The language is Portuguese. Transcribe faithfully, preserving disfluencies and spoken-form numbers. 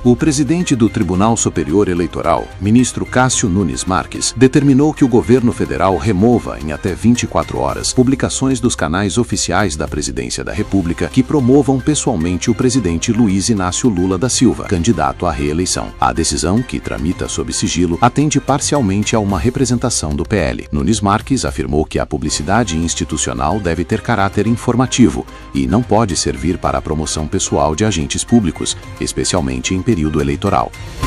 O presidente do Tribunal Superior Eleitoral, ministro Cássio Nunes Marques, determinou que o governo federal remova, em até vinte e quatro horas, publicações dos canais oficiais da Presidência da República que promovam pessoalmente o presidente Luiz Inácio Lula da Silva, candidato à reeleição. A decisão, que tramita sob sigilo, atende parcialmente a uma representação do P L. Nunes Marques afirmou que a publicidade institucional deve ter caráter informativo e não pode servir para a promoção pessoal de agentes públicos, especialmente em período eleitoral.